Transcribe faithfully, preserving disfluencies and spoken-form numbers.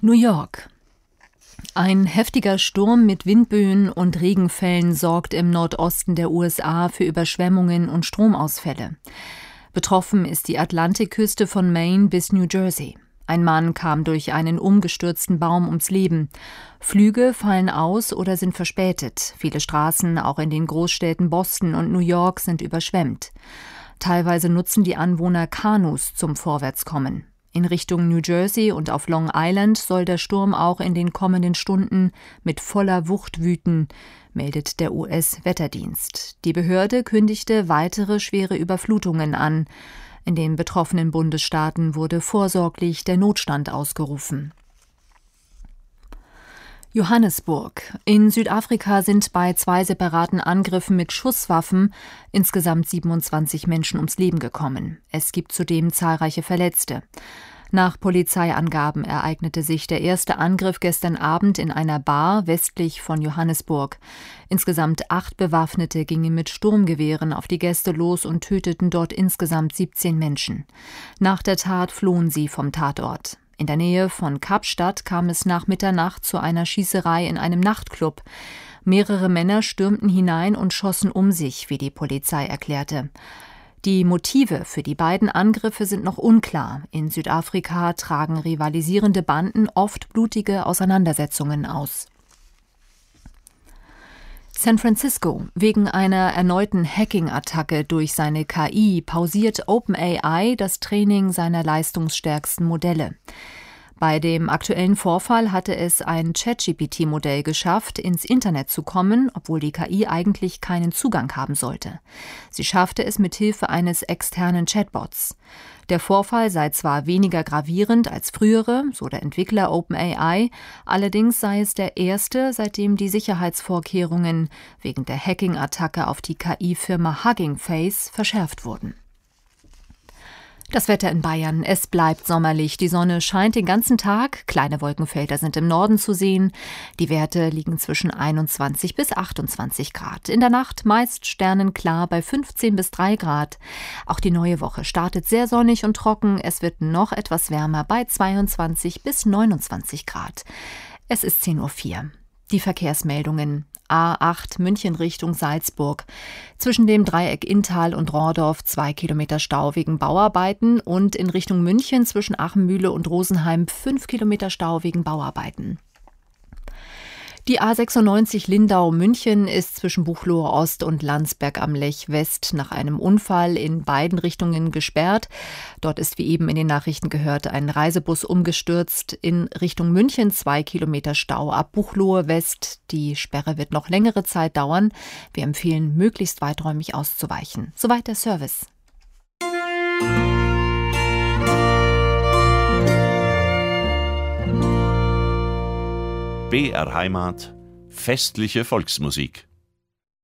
New York. Ein heftiger Sturm mit Windböen und Regenfällen sorgt im Nordosten der U S A für Überschwemmungen und Stromausfälle. Betroffen ist die Atlantikküste von Maine bis New Jersey. Ein Mann kam durch einen umgestürzten Baum ums Leben. Flüge fallen aus oder sind verspätet. Viele Straßen, auch in den Großstädten Boston und New York, sind überschwemmt. Teilweise nutzen die Anwohner Kanus zum Vorwärtskommen. In Richtung New Jersey und auf Long Island soll der Sturm auch in den kommenden Stunden mit voller Wucht wüten, meldet der U S-Wetterdienst. Die Behörde kündigte weitere schwere Überflutungen an. In den betroffenen Bundesstaaten wurde vorsorglich der Notstand ausgerufen. Johannesburg. In Südafrika sind bei zwei separaten Angriffen mit Schusswaffen insgesamt siebenundzwanzig Menschen ums Leben gekommen. Es gibt zudem zahlreiche Verletzte. Nach Polizeiangaben ereignete sich der erste Angriff gestern Abend in einer Bar westlich von Johannesburg. Insgesamt acht Bewaffnete gingen mit Sturmgewehren auf die Gäste los und töteten dort insgesamt siebzehn Menschen. Nach der Tat flohen sie vom Tatort. In der Nähe von Kapstadt kam es nach Mitternacht zu einer Schießerei in einem Nachtclub. Mehrere Männer stürmten hinein und schossen um sich, wie die Polizei erklärte. Die Motive für die beiden Angriffe sind noch unklar. In Südafrika tragen rivalisierende Banden oft blutige Auseinandersetzungen aus. San Francisco. Wegen einer erneuten Hacking-Attacke durch seine K I pausiert OpenAI das Training seiner leistungsstärksten Modelle. Bei dem aktuellen Vorfall hatte es ein ChatGPT-Modell geschafft, ins Internet zu kommen, obwohl die K I eigentlich keinen Zugang haben sollte. Sie schaffte es mit Hilfe eines externen Chatbots. Der Vorfall sei zwar weniger gravierend als frühere, so der Entwickler OpenAI, allerdings sei es der erste, seitdem die Sicherheitsvorkehrungen wegen der Hacking-Attacke auf die K I-Firma Hugging Face verschärft wurden. Das Wetter in Bayern, es bleibt sommerlich. Die Sonne scheint den ganzen Tag. Kleine Wolkenfelder sind im Norden zu sehen. Die Werte liegen zwischen einundzwanzig bis achtundzwanzig Grad. In der Nacht meist sternenklar bei fünfzehn bis drei Grad. Auch die neue Woche startet sehr sonnig und trocken. Es wird noch etwas wärmer bei zweiundzwanzig bis neunundzwanzig Grad. Es ist zehn Uhr vier. Die Verkehrsmeldungen. A acht München Richtung Salzburg. Zwischen dem Dreieck Inntal und Rohrdorf zwei Kilometer Stau wegen Bauarbeiten und in Richtung München zwischen Achenmühle und Rosenheim fünf Kilometer Stau wegen Bauarbeiten. Die A sechsundneunzig Lindau-München ist zwischen Buchloe Ost und Landsberg am Lech West nach einem Unfall in beiden Richtungen gesperrt. Dort ist, wie eben in den Nachrichten gehört, ein Reisebus umgestürzt. In Richtung München zwei Kilometer Stau ab Buchloe West. Die Sperre wird noch längere Zeit dauern. Wir empfehlen, möglichst weiträumig auszuweichen. Soweit der Service. B R Heimat, festliche Volksmusik.